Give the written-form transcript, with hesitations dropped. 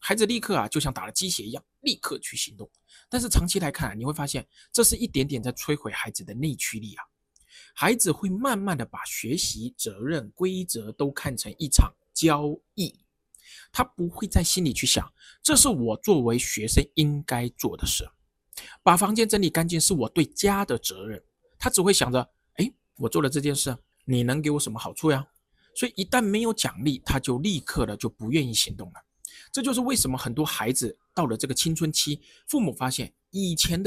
孩子立刻就像打了鸡血一样，立刻去行动。但是长期来看你会发现这是一点点在摧毁孩子的内驱力孩子会慢慢的把学习、责任、规则都看成一场交易，他不会在心里去想，这是我作为学生应该做的事。把房间整理干净是我对家的责任，他只会想着，我做了这件事，你能给我什么好处呀？所以一旦没有奖励，他就立刻的就不愿意行动了。这就是为什么很多孩子到了这个青春期，父母发现以前的